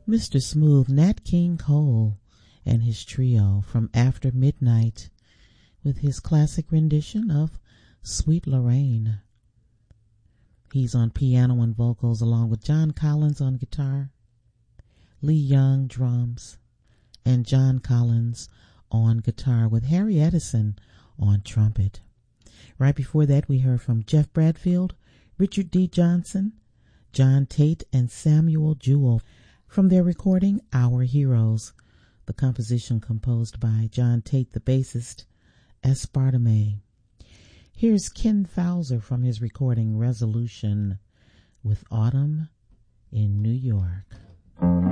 Mr. Smooth, Nat King Cole, and his trio from After Midnight with his classic rendition of Sweet Lorraine. He's on piano and vocals along with John Collins on guitar, Lee Young drums, and John Collins on guitar with Harry Edison on trumpet. Right before that, we heard from Jeff Bradfield, Richard D. Johnson, John Tate, and Samuel Jewell from their recording Our Heroes, the composition composed by John Tate, the bassist, Aspartame. Here's Ken Fowler from his recording Resolution with Autumn in New York.